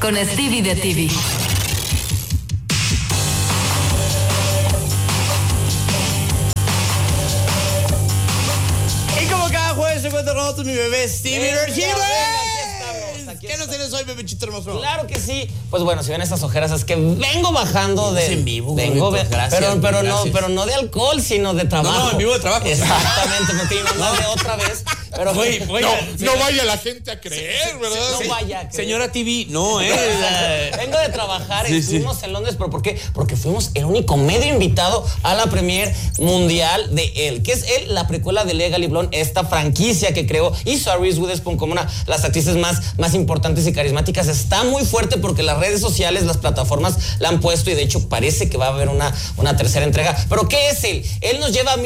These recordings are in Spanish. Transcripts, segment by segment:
con Stevie de TV. Y como cada jueves se encuentra con nosotros mi bebé Stevie Energy. ¿Qué nos tienes hoy, bebechito hermoso? Claro que sí. Pues bueno, si ven estas ojeras es que vengo bajando de... en vivo. Vengo, gracias, pero no de alcohol, sino de trabajo. No, en vivo de trabajo. Exactamente, porque mi mamá de otra vez. Pero no vaya la gente a creer, ¿verdad? No vaya a creer. Señora TV, no, Vengo de trabajar, estuvimos en Londres, pero ¿por qué? Porque fuimos el único medio invitado a la premier mundial de él, que es él, la precuela de Legally Blonde, esta franquicia que creó, hizo a Reese Witherspoon como una de las actrices más importantes y carismáticas. Está muy fuerte porque las redes sociales, las plataformas la han puesto y de hecho parece que va a haber una tercera entrega. ¿Pero qué es él? Él nos lleva a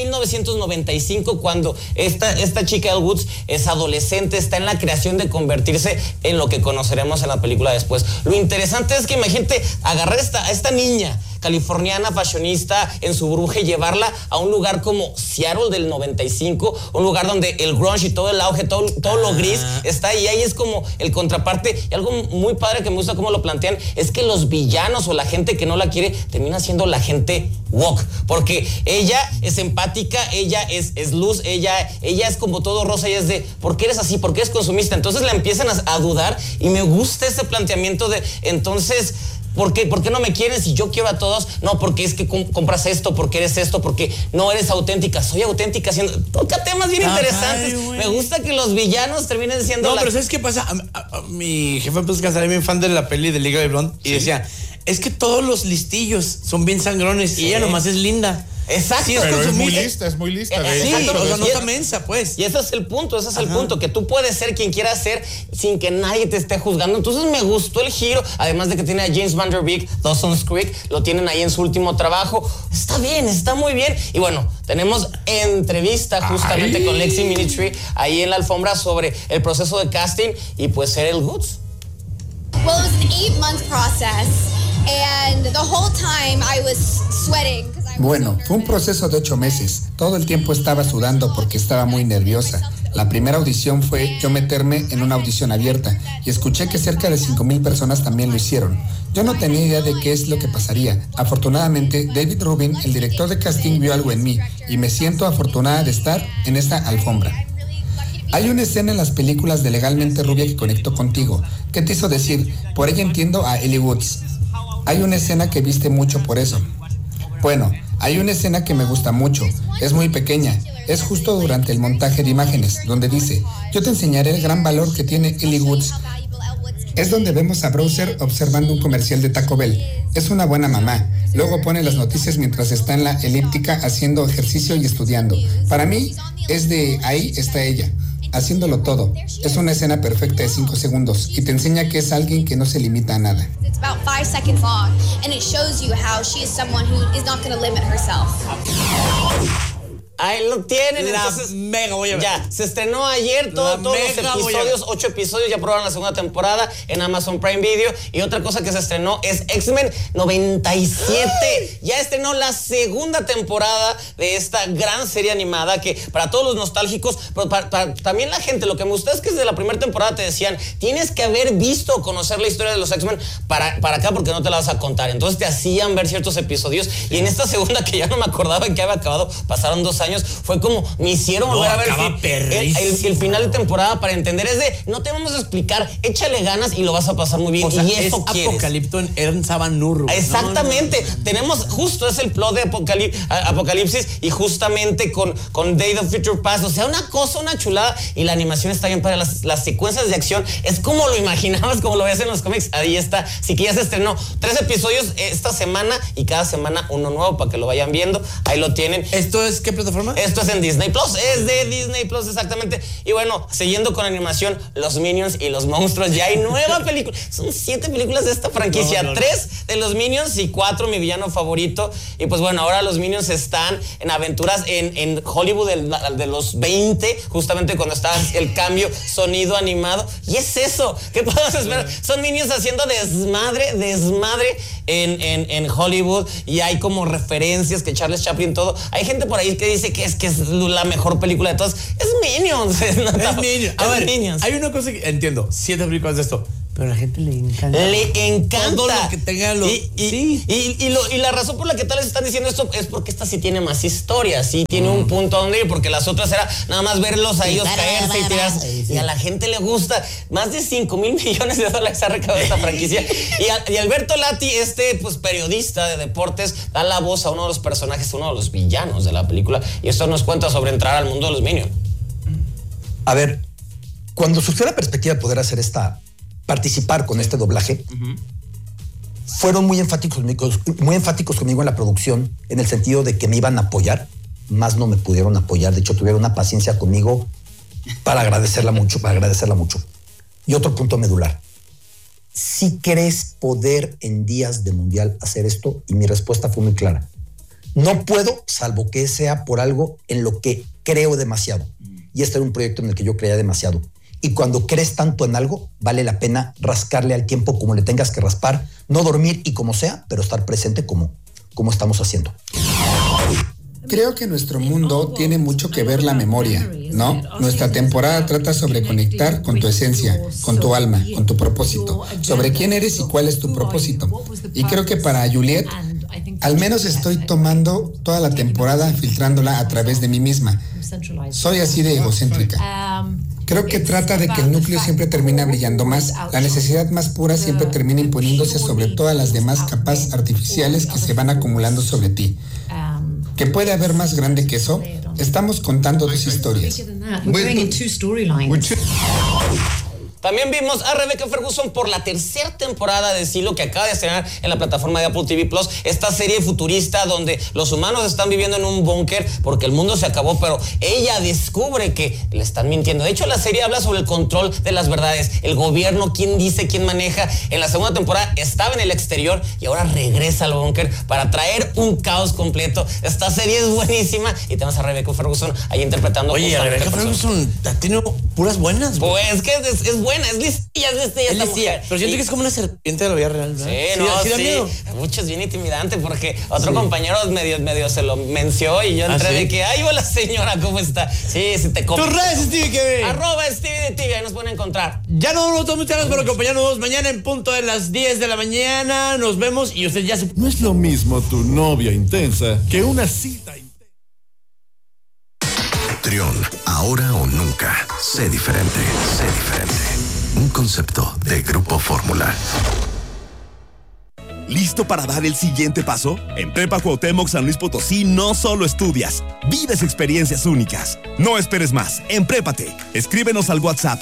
1995 cuando esta chica Elle Woods es adolescente, está en la creación de convertirse en lo que conoceremos en la película después. Lo interesante es que imagínate agarrar a esta niña californiana, fashionista, en su burbuja y llevarla a un lugar como Seattle del 95, un lugar donde el grunge y todo el auge, todo lo gris está ahí. Ahí es como el contraparte. Y algo muy padre que me gusta cómo lo plantean es que los villanos o la gente que no la quiere termina siendo la gente woke, porque ella es empática, ella es luz, ella es como todo rosa, ella es de ¿por qué eres así? ¿Por qué eres consumista? Entonces la empiezan a dudar y me gusta ese planteamiento de entonces ¿por qué no me quieren si yo quiero a todos? No, porque es que compras esto, porque eres esto, porque no eres auténtica. Soy auténtica siendo... Toca temas bien interesantes. Me gusta que los villanos terminen siendo... No, pero ¿sabes qué pasa? Mi jefe empezó a casar, bien fan de la peli de Legally Blonde, y decía, es que todos los listillos son bien sangrones y ella nomás es linda. Exacto. Sí, pero es muy lista. Sí, o sea, no está mensa, pues. Y ese es el punto, que tú puedes ser quien quieras ser sin que nadie te esté juzgando. Entonces me gustó el giro, además de que tiene a James Van Der Beek, Dawson's Creek, lo tienen ahí en su último trabajo. Está bien, está muy bien. Y bueno, tenemos entrevista justamente con Lexi Minitry ahí en la alfombra sobre el proceso de casting y pues ser Elle Woods. Well, it was an 8-month process and the whole time I was sweating. Bueno, fue un proceso de 8 meses. Todo el tiempo estaba sudando porque estaba muy nerviosa. La primera audición fue yo meterme en una audición abierta y escuché que cerca de 5,000 personas también lo hicieron. Yo no tenía idea de qué es lo que pasaría. Afortunadamente, David Rubin, el director de casting, vio algo en mí y me siento afortunada de estar en esta alfombra. Hay una escena en las películas de Legalmente Rubia que conectó contigo. ¿Qué te hizo decir? Por ella entiendo a Elle Woods. Hay una escena que viste mucho por eso. Bueno, hay una escena que me gusta mucho, es muy pequeña, es justo durante el montaje de imágenes, donde dice, yo te enseñaré el gran valor que tiene Elle Woods. Es donde vemos a Browser observando un comercial de Taco Bell. Es una buena mamá. Luego pone las noticias mientras está en la elíptica haciendo ejercicio y estudiando. Para mí, es de ahí está ella, haciéndolo todo. Es una escena perfecta de 5 segundos y te enseña que es alguien que no se limita a nada. It's about 5 seconds long, and it shows you how she is someone who is not going to limit herself. Ahí lo tienen. Entonces, mega voy a ver. Ya, se estrenó ayer todos los episodios, 8 episodios, ya probaron la segunda temporada en Amazon Prime Video. Y otra cosa que se estrenó es X-Men 97. Ya estrenó la segunda temporada de esta gran serie animada que para todos los nostálgicos, pero para también la gente, lo que me gusta es que desde la primera temporada te decían, tienes que haber visto o conocer la historia de los X-Men para acá porque no te la vas a contar. Entonces te hacían ver ciertos episodios y en esta segunda que ya no me acordaba en que había acabado, pasaron 2 años, fue como me hicieron volver a ver el final de temporada para entender. Es de no te vamos a explicar, échale ganas y lo vas a pasar muy bien. O sea, y eso es Apocalipto en Ern Sabanurro. Exactamente. No. Tenemos justo es el plot de Apocalipsis y justamente con Day of Future Past. O sea, una cosa, una chulada y la animación está bien para las secuencias de acción. Es como lo imaginabas, como lo ves en los cómics. Ahí está. Así que ya se estrenó 3 episodios esta semana y cada semana uno nuevo para que lo vayan viendo. Ahí lo tienen. ¿Esto es qué plataforma? Esto es en Disney Plus, es de Disney Plus exactamente. Y bueno, siguiendo con animación, los Minions y los monstruos, ya hay nueva película. Son 7 películas de esta franquicia, 3 de los Minions y 4 mi villano favorito. Y pues bueno, ahora los Minions están en aventuras en Hollywood de los 20, justamente cuando estaba el cambio sonido animado. Y es eso, ¿qué podemos esperar? Son Minions haciendo desmadre en Hollywood y hay como referencias que Charles Chaplin todo. Hay gente por ahí que dice que es la mejor película de todas. Es Minions. Es Minions. A ver, Minions. Hay una cosa que entiendo, 7 películas de esto. Pero a la gente le encanta. Le encanta. Todo lo que tenga y la razón por la que tal vez están diciendo esto es porque esta sí tiene más historia, sí tiene un punto donde ir, porque las otras era nada más verlos a ellos caerse y tirarse. Y a la gente le gusta. Más de $5 mil millones ha recaudado esta franquicia. Y Alberto Lati, pues periodista de deportes, da la voz a uno de los personajes, uno de los villanos de la película. Y esto nos cuenta sobre entrar al mundo de los Minions. A ver, cuando surgió la perspectiva de poder hacer participar con este doblaje, fueron muy enfáticos conmigo en la producción, en el sentido de que me iban a apoyar, más no me pudieron apoyar. De hecho, tuvieron una paciencia conmigo para agradecerla mucho. Y otro punto medular: ¿sí crees poder en días de mundial hacer esto? Y mi respuesta fue muy clara: no puedo, salvo que sea por algo en lo que creo demasiado. Y este era un proyecto en el que yo creía demasiado. Y cuando crees tanto en algo, vale la pena rascarle al tiempo como le tengas que raspar, no dormir y como sea, pero estar presente como estamos haciendo. Creo que nuestro mundo tiene mucho que ver la memoria, ¿no? Nuestra temporada trata sobre conectar con tu esencia, con tu alma, con tu propósito, sobre quién eres y cuál es tu propósito. Y creo que para Juliet, al menos estoy tomando toda la temporada, filtrándola a través de mí misma. Soy así de egocéntrica. Creo que trata de que el núcleo siempre termina brillando más, la necesidad más pura siempre termina imponiéndose sobre todas las demás capas artificiales que se van acumulando sobre ti. ¿Qué puede haber más grande que eso? Estamos contando dos historias. También vimos a Rebecca Ferguson por la tercera temporada de Silo, que acaba de estrenar en la plataforma de Apple TV Plus, esta serie futurista donde los humanos están viviendo en un búnker porque el mundo se acabó, pero ella descubre que le están mintiendo. De hecho, la serie habla sobre el control de las verdades, el gobierno, quién dice, quién maneja. En la segunda temporada estaba en el exterior y ahora regresa al búnker para traer un caos completo. Esta serie es buenísima y tenemos a Rebecca Ferguson ahí interpretando. Oye, a Rebecca Ferguson tiene puras buenas, güey. Pues que es buena, es listilla esta mujer. Pero siento que es como una serpiente de la vida real, ¿verdad? Sí, da miedo. Mucho es bien intimidante porque otro compañero medio se lo mencionó y yo entré de que, ay, hola señora, ¿cómo está? Sí, te compro. Tus redes, Stevie TV. @Stevie de TV, ahí nos pueden encontrar. Ya no, muchas gracias por acompañarnos. Mañana en punto de las 10 de la mañana nos vemos y usted ya se... No es lo mismo tu novia intensa que una cita intensa. Trión, ahora o nunca. Sé diferente. Un concepto de Grupo Fórmula. ¿Listo para dar el siguiente paso? En Prepa Cuauhtémoc San Luis Potosí no solo estudias, vives experiencias únicas. No esperes más, emprépate. Escríbenos al WhatsApp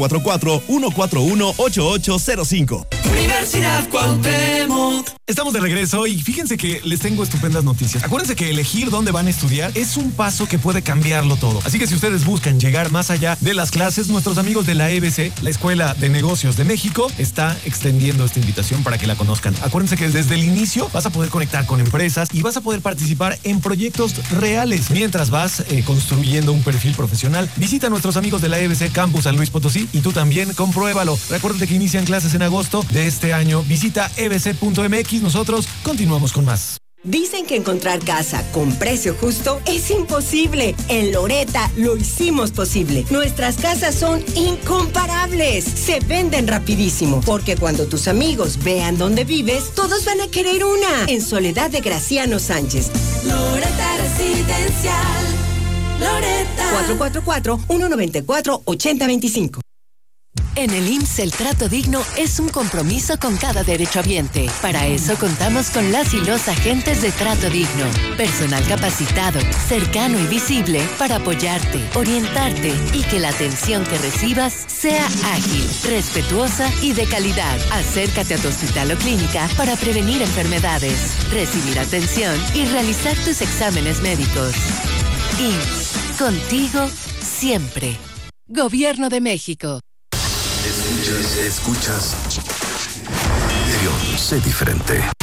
444-141-8805. Universidad Cuauhtémoc. Estamos de regreso y fíjense que les tengo estupendas noticias. Acuérdense que elegir dónde van a estudiar es un paso que puede cambiarlo todo. Así que si ustedes buscan llegar más allá de las clases, nuestros amigos de la EBC, la Escuela de Negocios de México, está extendiendo esta invitación para que la conozcan. Acuérdense que desde el inicio vas a poder conectar con empresas y vas a poder participar en proyectos reales mientras vas construyendo un perfil profesional. Visita a nuestros amigos de la EBC Campus San Luis Potosí y tú también compruébalo. Recuerda que inician clases en agosto de este año. Visita ebc.mx. Nosotros continuamos con más. Dicen que encontrar casa con precio justo es imposible. En Loretta lo hicimos posible. Nuestras casas son incomparables. Se venden rapidísimo. Porque cuando tus amigos vean dónde vives, todos van a querer una. En Soledad de Graciano Sánchez. Loretta Residencial. Loretta. 444-194-8025. En el IMSS el trato digno es un compromiso con cada derechohabiente. Para eso contamos con las y los agentes de Trato Digno. Personal capacitado, cercano y visible para apoyarte, orientarte y que la atención que recibas sea ágil, respetuosa y de calidad. Acércate a tu hospital o clínica para prevenir enfermedades, recibir atención y realizar tus exámenes médicos. IMSS, contigo siempre. Gobierno de México. Escuchas. Trión, sé diferente.